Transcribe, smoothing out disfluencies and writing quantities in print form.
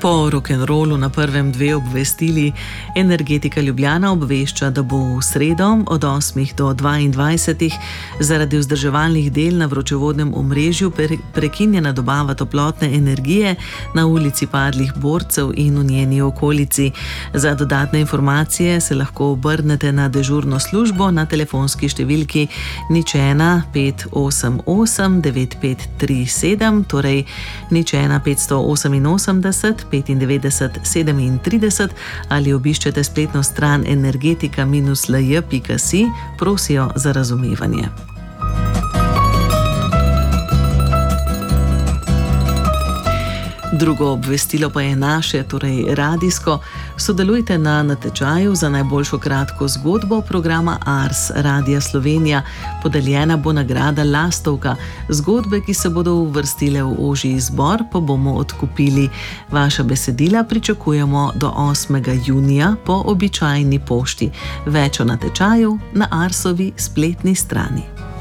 Po rock'n'rollu na prvem dve obvestili. Energetika Ljubljana obvešča, da bo v sredo od 8 do 22 zaradi vzdrževalnih del na vročevodnem omrežju prekinjena dobava toplotne energije na ulici Padlih borcev in v njeni okolici. Za dodatne informacije se lahko obrnete na dežurno službo na telefonski številki 01 588 9537, torej 01 588 95 37, ali obiščete spletno stran energetika-lj.si, prosijo za razumevanje. Drugo obvestilo pa je naše, torej radijsko. Sodelujte na natečaju za najboljšo kratko zgodbo programa Ars Radia Slovenija. Podeljena bo nagrada Lastovka. Zgodbe, ki se bodo uvrstile v ožji izbor, pa bomo odkupili. Vaša besedila pričakujemo do 8. junija po običajni pošti. Več o natečaju na Arsovi spletni strani.